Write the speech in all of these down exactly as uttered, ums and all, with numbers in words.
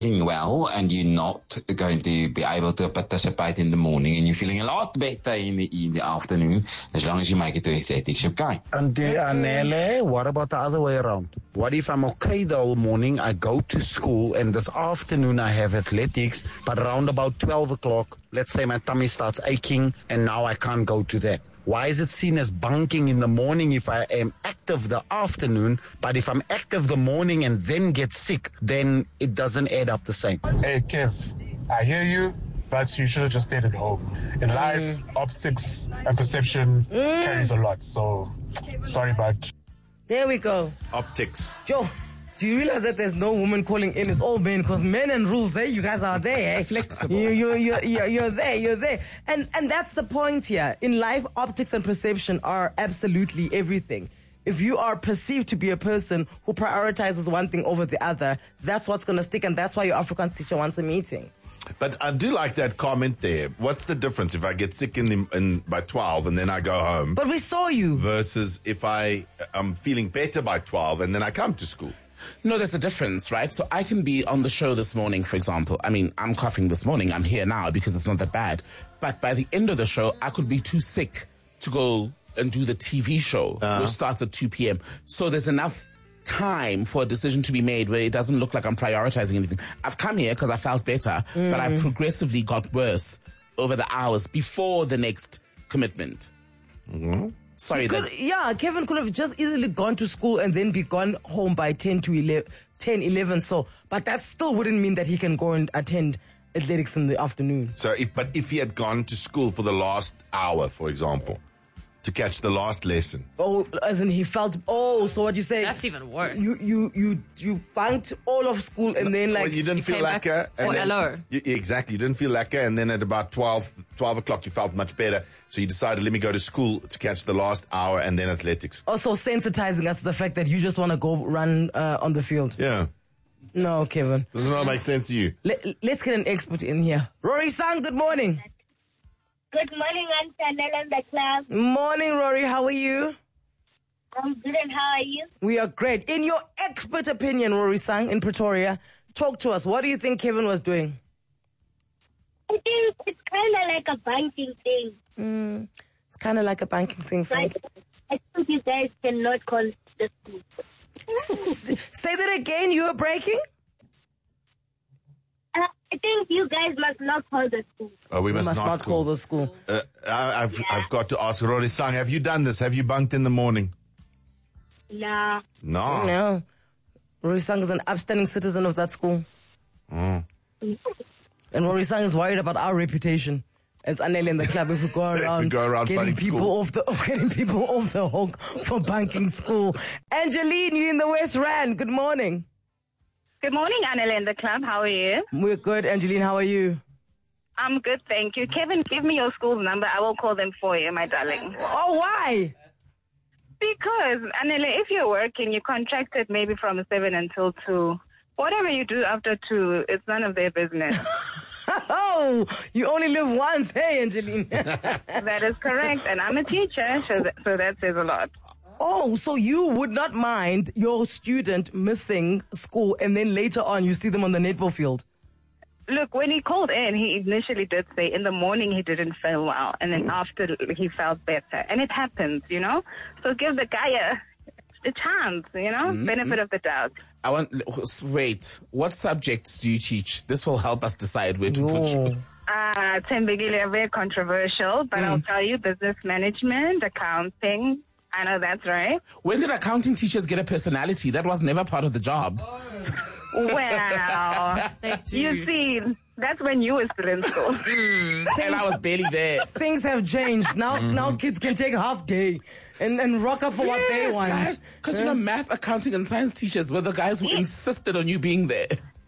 well and you're not going to be able to participate in the morning and you're feeling a lot better in the, in the afternoon, as long as you make it to athletics, okay? And the Anele, what about the other way around? What if I'm okay the whole morning, I go to school, and this afternoon I have athletics, but around about twelve o'clock, let's say my tummy starts aching, and now I can't go to that. Why is it seen as bunking in the morning if I am active the afternoon, but if I'm active the morning and then get sick, then it doesn't add up the same? Hey, Kev, I hear you, but you should have just stayed at home. In life, mm. optics and perception mm. carries a lot, so sorry, but... There we go. Optics. Joe, do you realize that there's no woman calling in? It's all men, because men and rules, eh? You guys are there, eh? Flexible. You, you, you, you're, you're there, you're there. And, and that's the point here. In life, optics and perception are absolutely everything. If you are perceived to be a person who prioritizes one thing over the other, that's what's going to stick, and that's why your Afrikaans teacher wants a meeting. But I do like that comment there. What's the difference if I get sick in, the, in by twelve and then I go home? But we saw you. Versus if I am feeling better by twelve and then I come to school. No, there's a difference, right? So I can be on the show this morning, for example. I mean, I'm coughing this morning. I'm here now because it's not that bad. But by the end of the show, I could be too sick to go and do the T V show, uh-huh. which starts at two p.m. So there's enough time for a decision to be made where it doesn't look like I'm prioritizing anything. I've come here because I felt better, mm. but I've progressively got worse over the hours before the next commitment. Mm-hmm. Sorry. Could, that, yeah, Kevin could have just easily gone to school and then be gone home by ten to eleven, ten, eleven. So, but that still wouldn't mean that he can go and attend athletics in the afternoon. So, if but if he had gone to school for the last hour, for example, to catch the last lesson. Oh, as in he felt, oh, so what you say? That's even worse. You you you you bunked all of school and then like... Well, you didn't you feel lekker. Oh, hello. You, exactly, you didn't feel lekker, and then at about twelve, twelve o'clock you felt much better. So you decided, let me go to school to catch the last hour and then athletics. Also sensitizing us to the fact that you just want to go run uh, on the field. Yeah. No, Kevin. Doesn't that make sense to you? Let, let's get an expert in here. Rory Sang, good morning. Good morning, Auntie Anele and the club. Morning, Rory. How are you? I'm good, and how are you? We are great. In your expert opinion, Rory Sang in Pretoria, talk to us. What do you think Kevin was doing? I think it's kind of like a banking thing. Mm, it's kind of like a banking thing. For like, I think you guys cannot call the school. Say that again. You were breaking? Uh, I think you guys must not call the school. Oh, we We must, must not, not call the school. Uh, I, I've Yeah. I've got to ask Rory Sang, have you done this? Have you bunked in the morning? Nah. No. No. Rory Sang is an upstanding citizen of that school. Mm. And Rory Sang is worried about our reputation as Anele in the club if we go around, we go around getting bunking people school. off the getting people off the hook for banking school. Angeline, you in the West Rand. Good morning. Good morning, Anele in the club. How are you? We're good. Angeline, how are you? I'm good, thank you. Kevin, give me your school's number. I will call them for you, my darling. Oh, why? Because, Anele, if you're working, you're contracted maybe from seven until two. Whatever you do after two, it's none of their business. Oh, you only live once. Hey, Angeline. That is correct. And I'm a teacher, so that, so that says a lot. Oh, so you would not mind your student missing school and then later on you see them on the netball field? Look, when he called in, he initially did say in the morning he didn't feel well, and then after he felt better. And it happens, you know? So give the guy a, a chance, you know? Mm-hmm. Benefit of the doubt. I want, wait, what subjects do you teach? This will help us decide where to put you. Uh, Tembegile, very controversial, but mm. I'll tell you, business management, accounting, I know that's right. When did accounting teachers get a personality? That was never part of the job. Well, you see, that's when you were still in school. Mm. And I was barely there. Things have changed. Now mm-hmm. now kids can take half day and, and rock up for yes, what they want. Because, you know, math, accounting, and science teachers were the guys who he, insisted on you being there.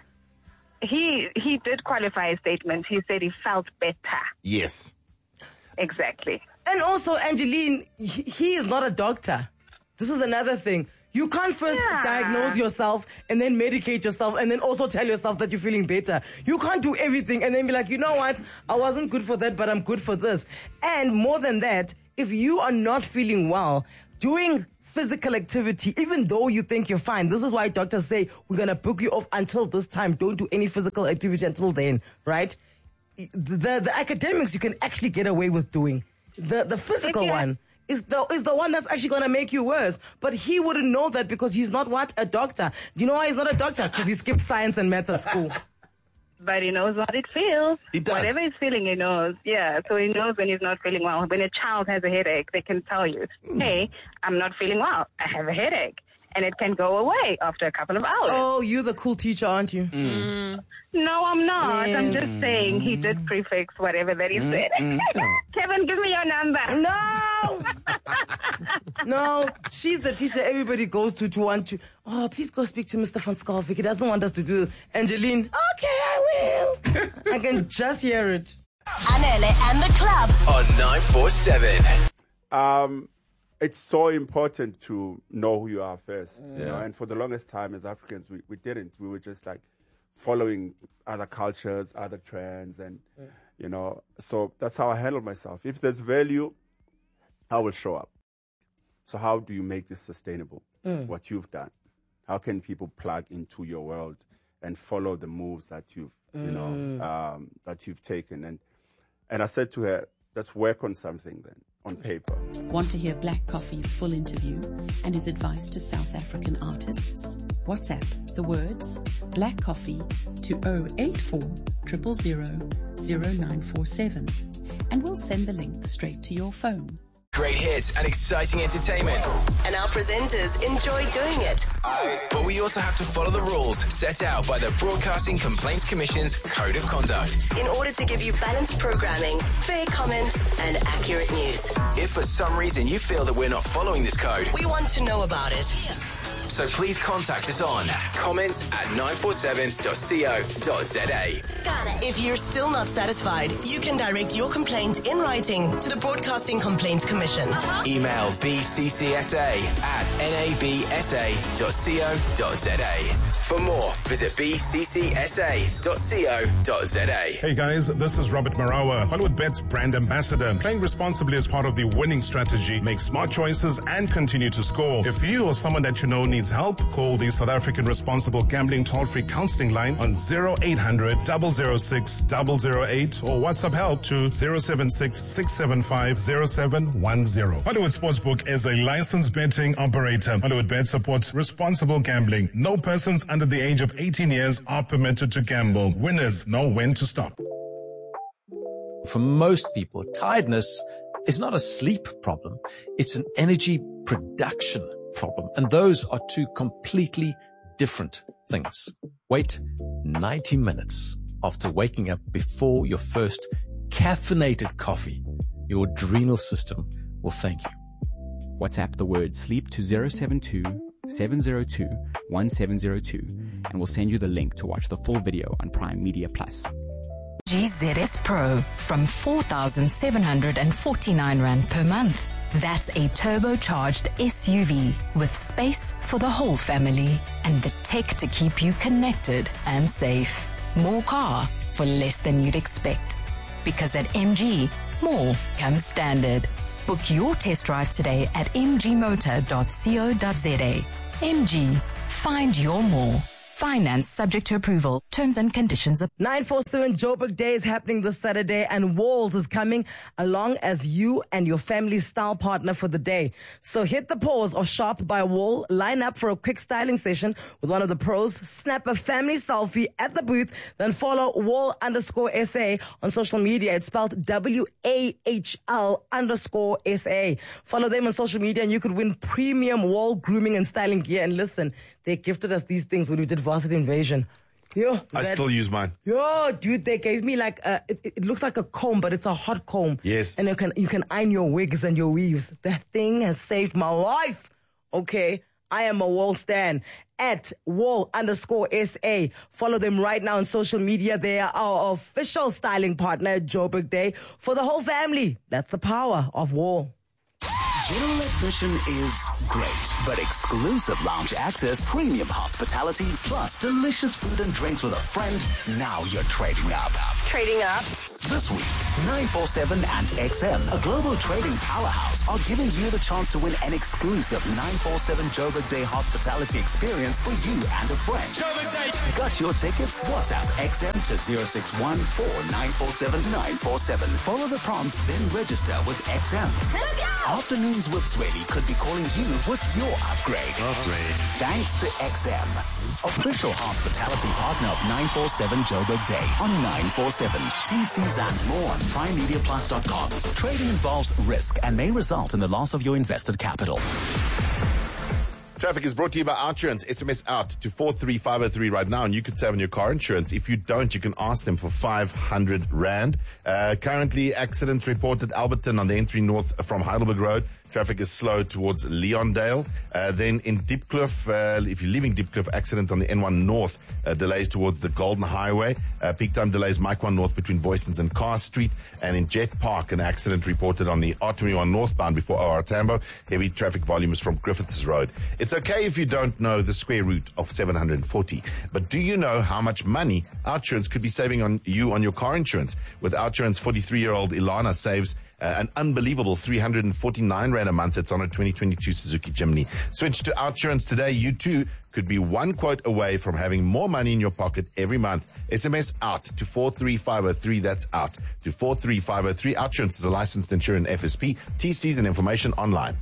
He, he did qualify a statement. He said he felt better. Yes. Exactly. And also, Angeline, he, he is not a doctor. This is another thing. You can't first yeah. diagnose yourself and then medicate yourself and then also tell yourself that you're feeling better. You can't do everything and then be like, you know what? I wasn't good for that, but I'm good for this. And more than that, if you are not feeling well, doing physical activity, even though you think you're fine. This is why doctors say, we're going to book you off until this time. Don't do any physical activity until then, right? The, the academics you can actually get away with doing. The, the physical one is the, is the one that's actually going to make you worse. But he wouldn't know that because he's not what? A doctor. Do you know why he's not a doctor? Because he skipped science and math at school. But he knows what it feels. He does. Whatever he's feeling, he knows. Yeah, so he knows when he's not feeling well. When a child has a headache, they can tell you, hey, I'm not feeling well. I have a headache. And it can go away after a couple of hours. Oh, you're the cool teacher, aren't you? Mm. No, I'm not. Yes. I'm just saying he did prefix whatever that he mm. said. Mm. Kevin, give me your number. No! No, she's the teacher everybody goes to to want to, oh, please go speak to Mister Van Schalvik. He doesn't want us to do this. Angeline, okay, I will. I can just hear it. Anele and the club on nine four seven. Um... It's so important to know who you are first. Yeah. You know? And for the longest time as Africans, we, we didn't. We were just like following other cultures, other trends. And, yeah. you know, so that's how I handle myself. If there's value, I will show up. So how do you make this sustainable? Mm. What you've done? How can people plug into your world and follow the moves that you've, mm. you know, um, that you've taken? And, and I said to her, let's work on something then. On paper. Want to hear Black Coffee's full interview and his advice to South African artists? WhatsApp the words Black Coffee to zero eight four zero zero zero zero nine four seven and we'll send the link straight to your phone. Great hits and exciting entertainment. And our presenters enjoy doing it. But we also have to follow the rules set out by the Broadcasting Complaints Commission's Code of Conduct. In order to give you balanced programming, fair comment, and accurate news. If for some reason you feel that we're not following this code, we want to know about it. So please contact us on comments at nine four seven dot co dot za. If you're still not satisfied, you can direct your complaint in writing to the Broadcasting Complaints Commission. Uh-huh. Email b c c s a at n a b s a dot co dot za. For more, visit b c c s a dot co dot za. Hey guys, this is Robert Marawa, Hollywood Bet's brand ambassador. Playing responsibly is part of the winning strategy. Make smart choices and continue to score. If you or someone that you know needs help, call the South African Responsible Gambling toll-free counseling line on zero eight hundred, zero zero six, zero zero eight or WhatsApp help to zero seven six, six seven five, zero seven one zero. Hollywood Sportsbook is a licensed betting operator. Hollywood Bet supports responsible gambling. No persons under the age of eighteen years are permitted to gamble. Winners know when to stop. For most people, tiredness is not a sleep problem. It's an energy production problem. And those are two completely different things. Wait ninety minutes after waking up before your first caffeinated coffee. Your adrenal system will thank you. WhatsApp the word sleep to zero seven two, seven zero two, one seven zero two and we'll send you the link to watch the full video on Prime Media Plus. G Z S Pro from four thousand seven hundred forty-nine rand per month. That's a turbocharged S U V with space for the whole family and the tech to keep you connected and safe. More car for less than you'd expect. Because at M G, more comes standard. Book your test drive today at m g motor dot co dot za. M G, find your more. Finance subject to approval. Terms and conditions. nine four seven Joburg Day is happening this Saturday and Walls is coming along as you and your family's style partner for the day. So hit the pause of Sharp by Wall, line up for a quick styling session with one of the pros, snap a family selfie at the booth, then follow Wall underscore S A on social media. It's spelled W A H L underscore S A. Follow them on social media and you could win premium Wall grooming and styling gear. And listen, they gifted us these things when we did Varsity Invasion. Yo, I that, still use mine. Yo, dude, they gave me like a, it, it looks like a comb, but it's a hot comb. Yes. And you can, you can iron your wigs and your weaves. That thing has saved my life. Okay. I am a Wall stan at Wall underscore S A. Follow them right now on social media. They are our official styling partner at Joburg Day for the whole family. That's the power of Wall. General admission is great, but exclusive lounge access, premium hospitality, plus delicious food and drinks with a friend, now you're trading up. trading up. This week, nine four seven and X M, a global trading powerhouse, are giving you the chance to win an exclusive nine four seven Joburg Day hospitality experience for you and a friend. Joburg Day! Got your tickets? WhatsApp X M to zero six one four nine four seven nine four seven. Follow the prompts, then register with X M. Let's go! Afternoons with Zweli could be calling you with your upgrade. Upgrade. Thanks to X M, official hospitality partner of nine four seven Joburg Day on nine four seven. T Cs and more on prime media plus dot com. Trading involves risk and may result in the loss of your invested capital. Traffic is brought to you by OutSurance. S M S out to four three five zero three right now, and you could save on your car insurance. If you don't, you can ask them for five hundred rand. Uh, currently, accident reported Alberton on the N three North from Heidelberg Road. Traffic is slow towards Leondale. Uh, then in Diepkloof, uh, if you're leaving Diepkloof, accident on the N one North, uh, delays towards the Golden Highway. Uh, peak time delays Mike one North between Boysons and Carr Street. And in Jet Park, an accident reported on the R twenty-one northbound before O R Tambo. Heavy traffic volume is from Griffiths Road. It's okay if you don't know the square root of seven hundred forty, but do you know how much money OutSurance could be saving on you on your car insurance? With OutSurance, forty-three-year-old Ilana saves Uh, an unbelievable three hundred forty-nine rand a month. It's on a twenty twenty-two Suzuki Jimny. Switch to OutSurance today. You too could be one quote away from having more money in your pocket every month. S M S out to four three five zero three. That's out to four three five zero three. OutSurance is a licensed insurer in F S P. T Cs and information online.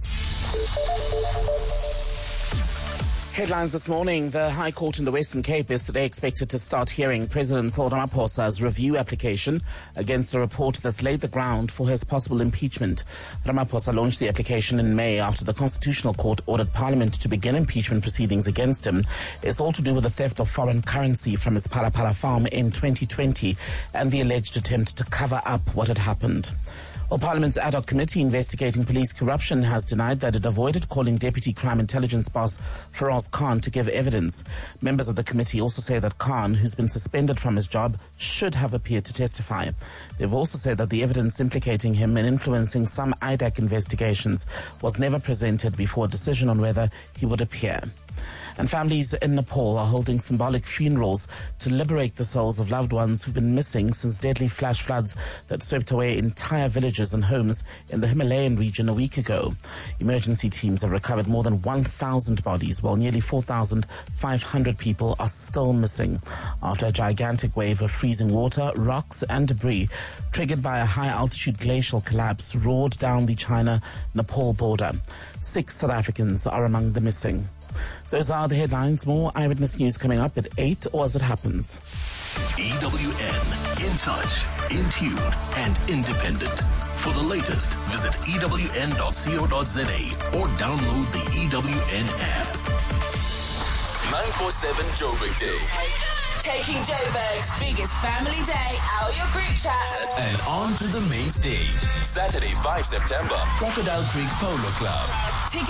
Headlines this morning. The High Court in the Western Cape is today expected to start hearing President Cyril Ramaphosa's review application against a report that's laid the ground for his possible impeachment. Ramaphosa launched the application in May after the Constitutional Court ordered Parliament to begin impeachment proceedings against him. It's all to do with the theft of foreign currency from his Palapala farm in twenty twenty and the alleged attempt to cover up what had happened. Well, Parliament's ad hoc committee investigating police corruption has denied that it avoided calling Deputy Crime Intelligence boss Feroz Khan to give evidence. Members of the committee also say that Khan, who's been suspended from his job, should have appeared to testify. They've also said that the evidence implicating him in influencing some I D A C investigations was never presented before a decision on whether he would appear. And families in Nepal are holding symbolic funerals to liberate the souls of loved ones who've been missing since deadly flash floods that swept away entire villages and homes in the Himalayan region a week ago. Emergency teams have recovered more than one thousand bodies, while nearly four thousand five hundred people are still missing after a gigantic wave of freezing water, rocks and debris triggered by a high-altitude glacial collapse roared down the China-Nepal border. Six South Africans are among the missing. Those are the headlines. More Eyewitness News coming up at eight or as it happens. E W N, in touch, in tune, and independent. For the latest, visit E W N dot co dot za or download the E W N app. nine four seven Joburg Day. Taking Joburg's biggest family day out your group chat. And on to the main stage. Saturday, the fifth of September, Crocodile Creek Polo Club.